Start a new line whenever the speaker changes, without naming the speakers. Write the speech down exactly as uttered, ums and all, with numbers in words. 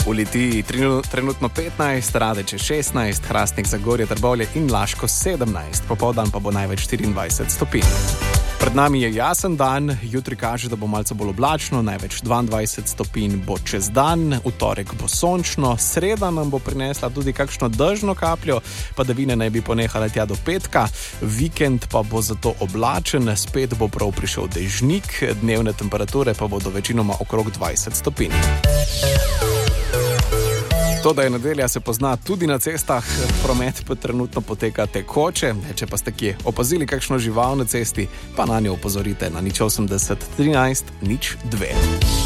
V Litiji trenutno petnajst, Radeče šestnajst, Hrastnik, Zagorje, Trbovlje in Laško sedemnajst, popoldan pa bo največ štiriindvajset stopinj. Pred nami je jasen dan, jutri kaže, da bo malce bolj oblačno, največ dvaindvajset stopinj bo čez dan, v torek bo sončno, sreda nam bo prinesla tudi kakšno dežno kapljo, padavine naj bi ponehale tja do petka, vikend pa bo zato oblačen, spet bo prav prišel dežnik, dnevne temperature pa bodo večinoma okrog dvajset stopinj. To, da je nedelja, se pozna tudi na cestah, promet pa trenutno poteka tekoče. Če pa ste kje opazili kakšno žival na cesti, pa na njo opozorite na nič osemdeset trinajst nič dve.